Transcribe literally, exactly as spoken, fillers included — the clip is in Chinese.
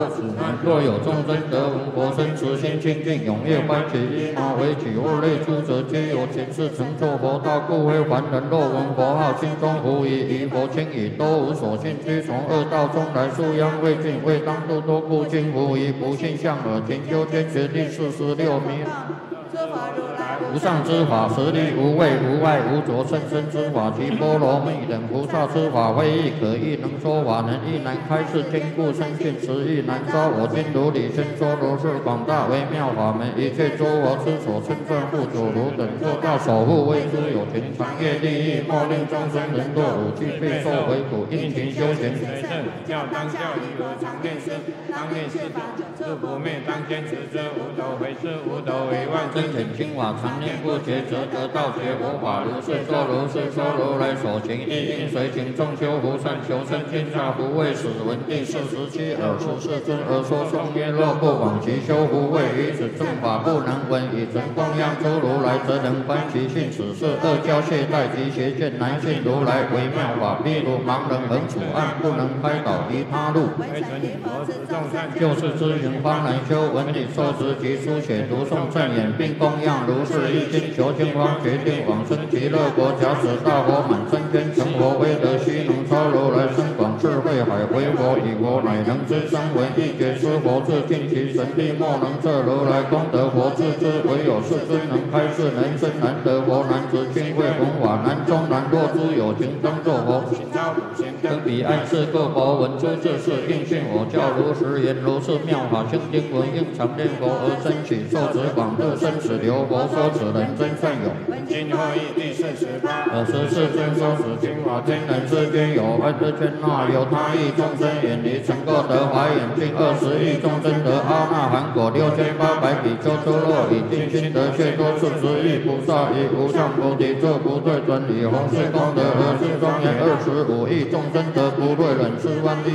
若有众生得闻佛声，慈心清净，踊跃欢喜，依马为起，物类诸者皆有前世成就佛道，故非凡人。若闻佛号，心中无疑，于佛轻已，都无所信，须从恶道中来，素殃未尽，未当度多故今无疑，不信相耳，勤修坚决定四十六迷。无上之法，实力无畏无碍无着，甚深之法，其波罗蜜等菩萨之法，非亦可亦能说法，能亦难开示，坚固深信，实亦难招。我今如理宣说，如是广大微妙法门，一切诸佛之所称赞护主如等做到守护，为之有情，长业利益，莫令众生人堕五趣，备受为苦，殷勤修行。 教当教义和常念师，当念师自不灭，当坚持之，无斗回师，无斗为万真显清法，常念不绝，则得道觉佛法。如是说，如是说，如来所行，亦应随行。众修福善，求生天下福，为使闻第四十七尔时世尊而说颂曰：若不往其修福慧，于此正法不能闻，以成供养诸如来，则能观其性。此是恶教懈怠及邪见，难信如来微妙法。譬如盲人横处暗，不能开导于他路，就是知行方能修。闻理受持及书写读诵正言，并供养如是一经，求经方决定往生极乐国。假使大佛满身天成佛，威德须能超如来，深广智慧海，为佛以佛乃能知三为一觉知佛智，尽其神力莫能测如来功德佛智之。唯有世尊能开示，人生难得佛，难知亲慧弘法，难中难。若诸有情当作佛，登彼岸是各佛闻诸智事，应信我教如实言。如是妙法清经文，应常念佛而生起，受持广度生死流。佛说此人真善有。 今后义第四十八。 尔时世尊说此经法，天人之间有万之圈那有他亿众生远离，曾够得华眼净二十亿众生得阿那含果六千八百比丘出落，以尽心得解脱四十亿菩萨，以无上菩提作不退转，以弘誓功德而是庄严二十五亿众生得不退忍四万亿。